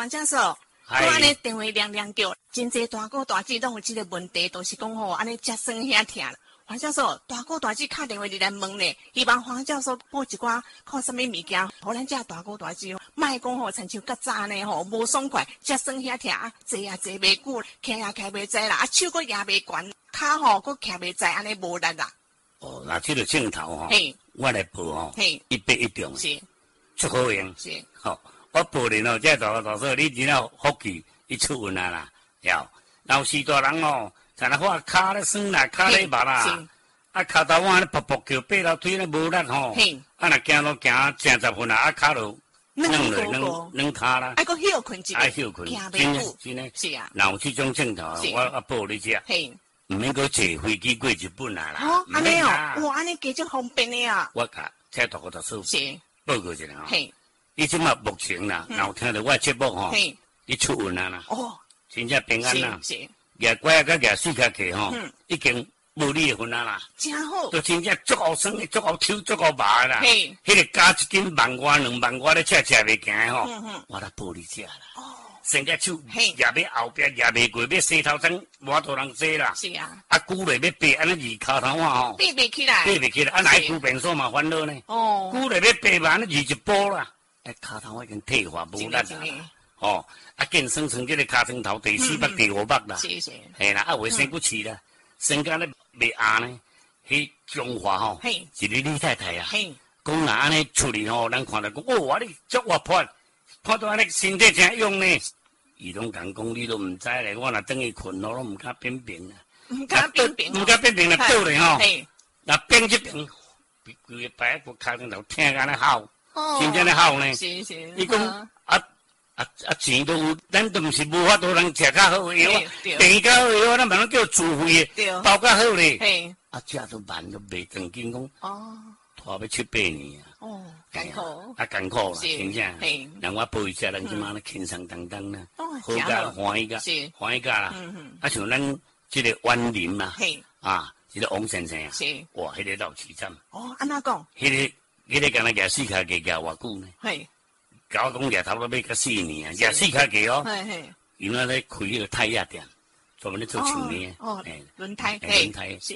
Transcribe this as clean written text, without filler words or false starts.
黄教授，我安尼电话亮叫，真济大哥大姐拢有这个问题，都是讲吼，安尼吃酸遐疼。黄教授，大哥大姐打电话来问呢，希望黄教授补一寡看什么物件，互咱这大哥大姐莫讲吼，亲像较早呢吼，无爽快，吃酸遐疼啊，坐啊坐袂久，徛啊徛袂在啦，啊手佫压袂悬，骹吼佫徛袂在，安尼无力啦。 哦，那这个镜头吼，我来报吼，100-1中， 是， 足好用， 是， 好，我报你哦，这大哥大嫂，你真了福气，你出运啊啦，了，然后是大人哦。在那话骹咧酸啦，骹咧麻啦，啊骹头碗咧噗噗叫，爬楼梯咧无力吼，啊若行路行正10分啊，啊骹就软骹啦， 啊，搁休困一下， 休困， 行袂久， 真诶， 是啊， 若有这种镜头，我报你遮，唔免搁坐飞机过日本啊啦， 哦，安尼哦，哇，安尼加足方便的啊， 我甲这大哥大嫂报告一下吼，你即马目前啦，然后听到我节目吼，你出运啊啦， 哦， 真正平安啦。牙乖啊，甲牙四脚起吼，已经无你的份啊啦， 真好， 都真正足好酸的，足好抽，足好麻啦。迄个加一斤1万2万，我咧吃袂行的吼，我来报你食啦。哦，伸只手，牙要后壁牙袂过，要洗头针，无多人洗啦。 是啊， 啊，久咧要爬，安尼二骹头啊吼， 爬袂起来， 爬袂起来，啊，哪一久便所嘛烦恼呢？哦，久咧要爬嘛，安尼二一波啦，哎，骹头已经退化无力啦。哦，啊，健生成这个骹床头第4目、第5目啦，系啦，啊，卫生不起啦，身家咧未硬呢，迄中华吼，一个李太太啊，讲若安尼处理吼，咱看到讲，哦，你足活泼，看到安尼身体真勇呢，伊拢讲讲，你都唔知咧，我若等伊困咯，拢唔敢变平啦， 唔敢变平， 唔敢变平啦，倒咧吼，若变一平，规个摆个骹床头听安尼吼，真正咧吼呢，伊讲。钱都有，咱都毋是无法度通食较好药啊，病较好药，咱慢慢叫自费的，包较好咧。啊，食都慢都袂长紧讲。哦，拖要7、8年啊。哦，艰苦。啊，艰苦啦，真正。让我报一下，咱即马咧轻松当当啦，好甲欢喜甲，欢喜甲啦。啊，像咱即个园林嘛，啊，即个王先生啊，哇，迄个老市长。 哦，安怎讲？ 迄个敢若举4脚鸡举偌久呢？甲我讲掠头都要到4年啊，掠4脚鸡哦。因为咧开迄个胎压店，专门咧做树呢。 哦，轮胎。 轮胎。